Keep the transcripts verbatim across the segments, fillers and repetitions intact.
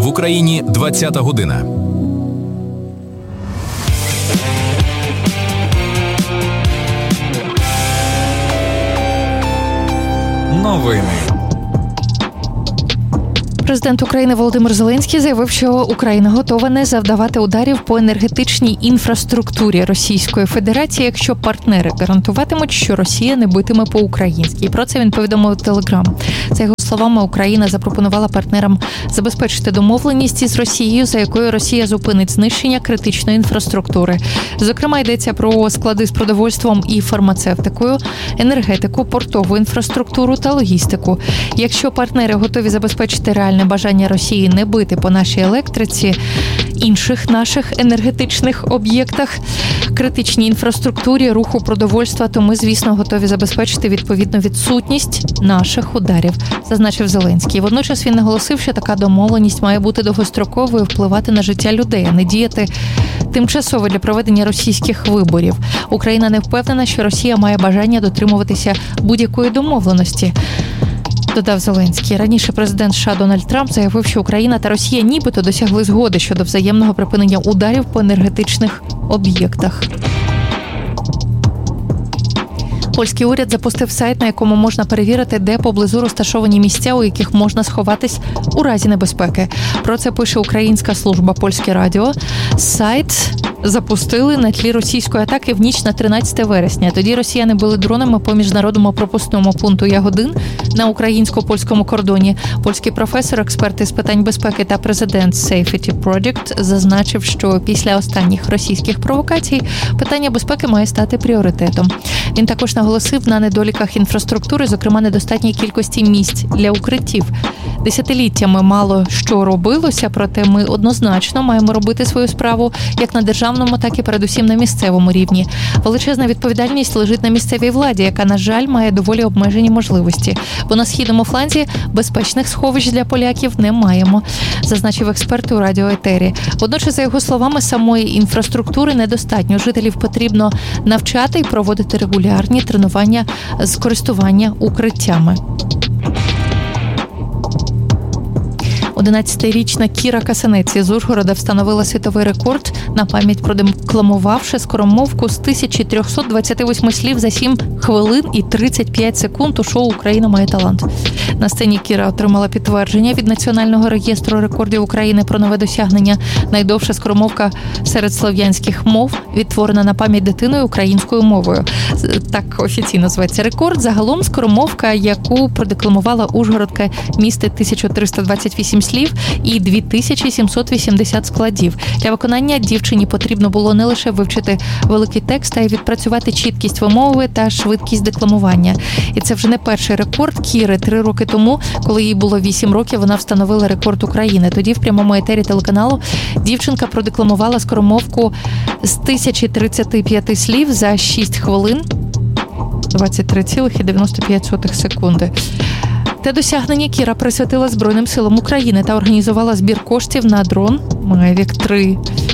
Україні двадцята година. Новини. Президент України Володимир Зеленський заявив, що Україна готова не завдавати ударів по енергетичній інфраструктурі Російської Федерації, якщо партнери гарантуватимуть, що Росія не битиме по-українськи. І про це він повідомив у Телеграм. За його словами, Україна запропонувала партнерам забезпечити домовленість із Росією, за якою Росія зупинить знищення критичної інфраструктури. Зокрема, йдеться про склади з продовольством і фармацевтикою, енергетику, портову інфраструктуру та логістику. Якщо партнери готові забезпечити реальне бажання Росії не бити по нашій електриці, інших наших енергетичних об'єктах, критичній інфраструктурі, руху продовольства, то ми, звісно, готові забезпечити відповідну відсутність наших ударів, зазначив Зеленський. Водночас він наголосив, що така домовленість має бути довгостроковою, впливати на життя людей, а не діяти тимчасово для проведення російських виборів. Україна не впевнена, що Росія має бажання дотримуватися будь-якої домовленості, додав Зеленський. Раніше президент США Дональд Трамп заявив, що Україна та Росія нібито досягли згоди щодо взаємного припинення ударів по енергетичних об'єктах. Польський уряд запустив сайт, на якому можна перевірити, де поблизу розташовані місця, у яких можна сховатись у разі небезпеки. Про це пише українська служба «Польське радіо». Сайт запустили на тлі російської атаки в ніч на тринадцяте вересня. Тоді росіяни били дронами по міжнародному пропускному пункту Ягодин на українсько-польському кордоні. Польський професор, експерт із питань безпеки та президент Safety Project зазначив, що після останніх російських провокацій питання безпеки має стати пріоритетом. Він також наголосив на недоліках інфраструктури, зокрема недостатній кількості місць для укриттів. Десятиліттями мало що робилося, проте ми однозначно маємо робити свою справу як на державному, так і передусім на місцевому рівні. Величезна відповідальність лежить на місцевій владі, яка, на жаль, має доволі обмежені можливості. Бо на східному фланзі безпечних сховищ для поляків не маємо, зазначив експерт у радіоетері. Водночас, за його словами, самої інфраструктури недостатньо. Жителів потрібно навчати і проводити регулярні тренування з користування укриттями. одинадцятирічна Кіра Касанець із Ужгорода встановила світовий рекорд на пам'ять, продекламувавши скоромовку з тисяча триста двадцять вісім слів за сім хвилин і тридцять п'ять секунд у шоу «Україна має талант». На сцені Кіра отримала підтвердження від Національного реєстру рекордів України про нове досягнення. Найдовша скоромовка серед слов'янських мов, відтворена на пам'ять дитиною українською мовою. Так офіційно зветься рекорд. Загалом скоромовка, яку продекламувала ужгородка, містить тисячу триста двадцять вісім слів і дві тисячі сімсот вісімдесят складів. Для виконання дівчині потрібно було не лише вивчити великий текст, а й відпрацювати чіткість вимови та швидкість декламування. І це вже не перший рекорд Кіри. Три роки тому, коли їй було вісім років, вона встановила рекорд України. Тоді в прямому етері телеканалу дівчинка продекламувала скоромовку з тисячі тридцять п'ять слів за шість хвилин двадцять три цілих дев'яносто п'ять сотих секунди. Те досягнення Кіра присвятила Збройним силам України та організувала збір коштів на дрон Mavic три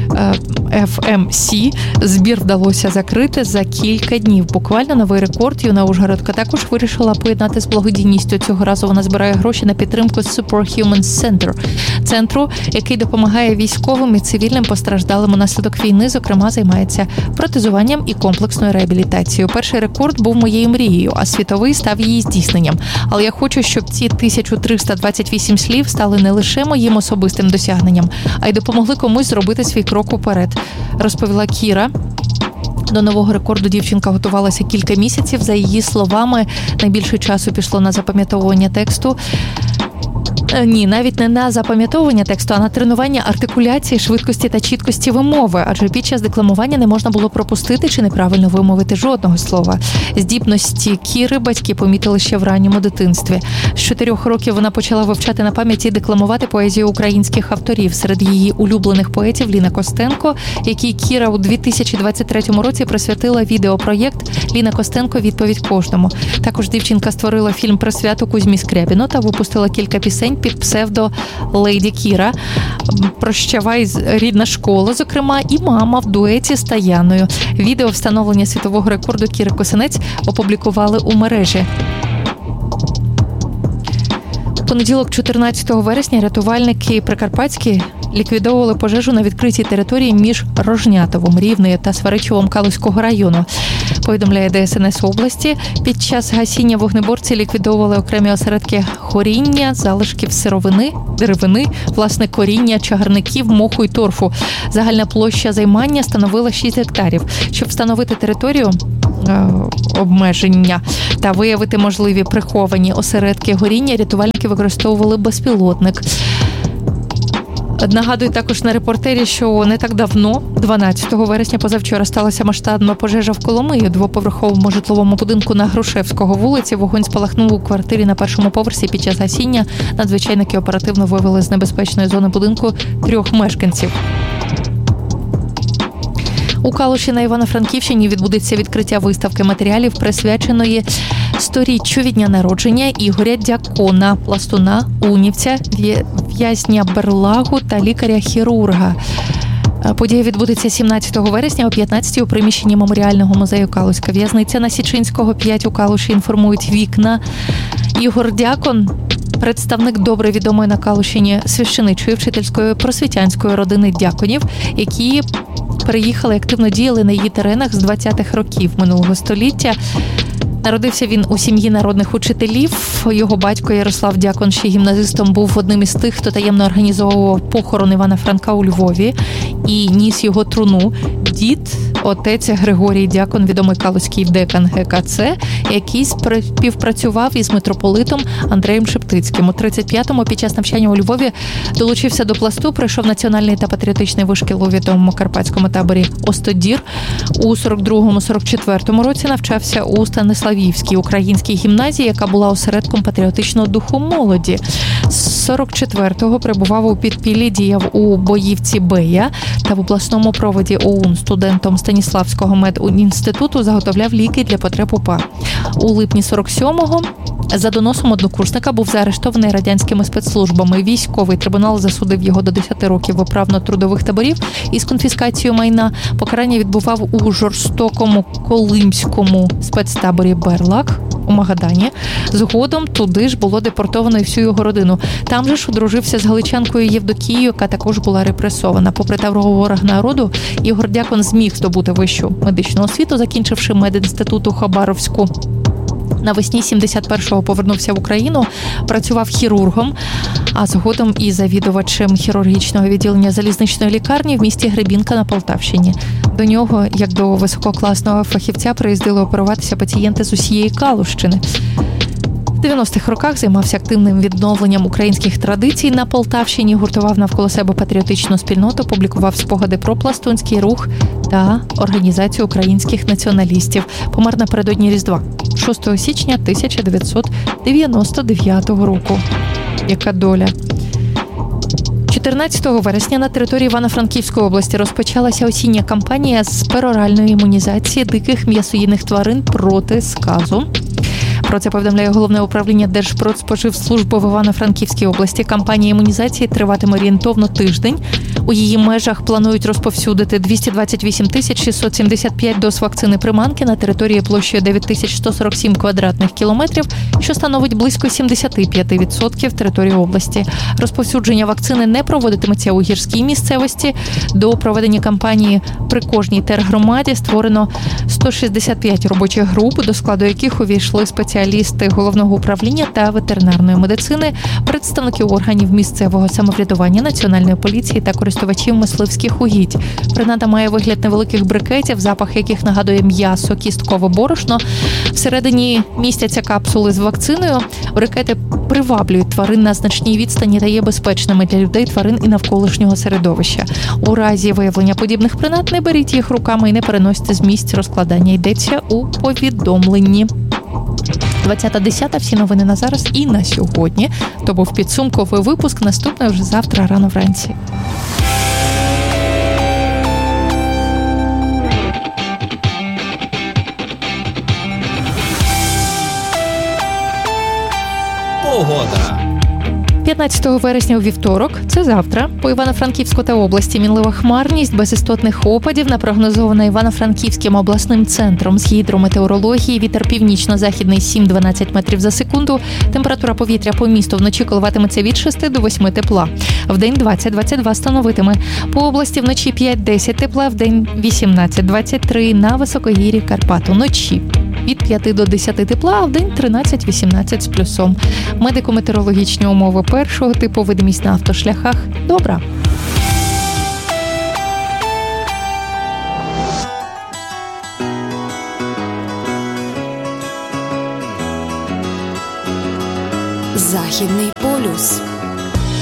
еф ем сі. Збір вдалося закрити за кілька днів. Буквально новий рекорд юна ужгородка також вирішила поєднати з благодійністю. Цього разу вона збирає гроші на підтримку Superhuman Center, центру, який допомагає військовим і цивільним постраждалим унаслідок війни, зокрема, займається протезуванням і комплексною реабілітацією. Перший рекорд був моєю мрією, а світовий став її здійсненням. Але я хочу, щоб ці тисяча триста двадцять вісім слів стали не лише моїм особистим досягненням, а й допомогли комусь зробити свій крок уперед, розповіла Кіра. До нового рекорду дівчинка готувалася кілька місяців. За її словами, найбільше часу пішло на запам'ятовування тексту. Ні, навіть не на запам'ятовування тексту, а на тренування артикуляції, швидкості та чіткості вимови, адже під час декламування не можна було пропустити чи неправильно вимовити жодного слова. Здібності Кіри батьки помітили ще в ранньому дитинстві. З чотирьох років вона почала вивчати на пам'ять і декламувати поезію українських авторів. Серед її улюблених поетів Ліна Костенко, якій Кіра у дві тисячі двадцять третьому році присвятила відеопроєкт «Ліна Костенко. Відповідь кожному». Також дівчинка створила фільм «Присвяту Кузьмі Скрябіну» та випустила кілька пісень під псевдо Леді Кіра, «Прощавай, рідна школа», зокрема, і «Мама» в дуеті з Таяною. Відео встановлення світового рекорду Кіри Косинець опублікували у мережі. Понеділок, чотирнадцятого вересня, рятувальники прикарпатські ліквідовували пожежу на відкритій території між Рожнятовом, Рівнею та Сваричевом Калузького району. Повідомляє Де Ес Ен Ес області. Під час гасіння вогнеборці ліквідовували окремі осередки горіння, залишків сировини, деревини, власне коріння, чагарників, моху й торфу. Загальна площа займання становила шість гектарів. Щоб встановити територію е, обмеження та виявити можливі приховані осередки горіння, рятувальники використовували безпілотник. Нагадую також на репортері, що не так давно, дванадцятого вересня позавчора, сталася масштабна пожежа в Коломиї. Двоповерховому житловому будинку на Грушевського вулиці. Вогонь спалахнув у квартирі на першому поверсі. Під час гасіння надзвичайники оперативно вивели з небезпечної зони будинку трьох мешканців. У Калуші на Івано-Франківщині відбудеться відкриття виставки матеріалів, присвяченої сторіччю від дня народження Ігоря Дякона, пластуна, унівця, в'язня Берлагу та лікаря-хірурга. Подія відбудеться сімнадцятого вересня о п'ятнадцятій у приміщенні меморіального музею «Калузька в'язниця» на Січинського, п'ять у Калуші, інформують вікна. Ігор Дякон – представник добре відомої на Калущині священичої, вчительської, просвітянської родини дяконів, які переїхали, активно діяли на її теренах з двадцятих років минулого століття. Народився він у сім'ї народних учителів. Його батько Ярослав Дякон, ще гімназистом, був одним із тих, хто таємно організовував похорон Івана Франка у Львові і ніс його труну. Дід, отець Григорій Дякон, відомий калузький декан Ге Ка Це, який співпрацював із митрополитом Андреєм Шептицьким. У тридцять п'ятому під час навчання у Львові долучився до пласту, пройшов національний та патріотичний вишкіл у відомому карпатському таборі Остодір. У сорок другому - сорок четвертому році навчався у Станиславівській українській гімназії, яка була осередком патріотичного духу молоді. З сорок четвертого перебував у підпіллі, діяв у Боївці Бея та в обласному проводі О У Н студентом Станіславського медінституту заготовляв ліки для потреб УПА. У липні сорок сьомого за доносом однокурсника був заарештований радянськими спецслужбами. Військовий трибунал засудив його до десяти років виправно-трудових таборів із конфіскацією майна. Покарання відбував у жорстокому колимському спецтаборі Берлаг у Магадані. Згодом туди ж було депортовано і всю його родину. Там же ж одружився з галичанкою Євдокією, яка також була репресована. Попри тавру ворог народу, Ігор Дякон зміг здобути вищу медичну освіту, закінчивши медінститут у Хабаровську. Навесні сімдесят першого повернувся в Україну, працював хірургом, а згодом і завідувачем хірургічного відділення залізничної лікарні в місті Гребінка на Полтавщині. До нього, як до висококласного фахівця, приїздили оперуватися пацієнти з усієї Калущини. В дев'яностих роках займався активним відновленням українських традицій на Полтавщині, гуртував навколо себе патріотичну спільноту, публікував спогади про пластунський рух та організацію українських націоналістів. Помер напередодні Різдва, шостого січня тисяча дев'ятсот дев'яносто дев'ятого року. Яка доля? чотирнадцятого вересня на території Івано-Франківської області розпочалася осіння кампанія з пероральної імунізації диких м'ясоїдних тварин проти сказу. Про це повідомляє Головне управління Держпродспоживслужби в Івано-Франківській області. Кампанія імунізації триватиме орієнтовно тиждень. У її межах планують розповсюдити двісті двадцять вісім тисяч шістсот сімдесят п'ять доз вакцини приманки на території площею дев'ять тисяч сто сорок сім квадратних кілометрів, що становить близько сімдесят п'ять відсотків території області. Розповсюдження вакцини не проводитиметься у гірській місцевості. До проведення кампанії при кожній тергромаді створено сто шістдесят п'ять робочих груп, до складу яких увійшли спеціалісти головного управління та ветеринарної медицини, представники органів місцевого самоврядування, національної поліції та користувачів мисливських угідь. Принада має вигляд невеликих брикетів, запах яких нагадує м'ясо, кісткове борошно. Всередині містяться капсули з вакциною. Брикети приваблюють тварин на значній відстані та є безпечними для людей, тварин і навколишнього середовища. У разі виявлення подібних принад не беріть їх руками і не переносьте з місць розкладання. Йдеться у повідомленні. двадцята десята. Всі новини на зараз і на сьогодні. То був підсумковий випуск. Наступний вже завтра рано вранці. Погода. п'ятнадцятого вересня у вівторок, це завтра, по Івано-Франківську та області мінлива хмарність, без істотних опадів, напрогнозована Івано-Франківським обласним центром з гідрометеорології, вітер північно-західний сім-дванадцять метрів за секунду, температура повітря по місту вночі коливатиметься від шести до восьми тепла, вдень двадцять-двадцять два становитиме, по області вночі п'ять-десять тепла, вдень вісімнадцять-двадцять три на високогір'ї Карпат, уночі від п'яти до десяти тепла, а вдень тринадцять-вісімнадцять з плюсом. Медико-метеорологічні умови першого типу, видимість на автошляхах добра. Західний полюс.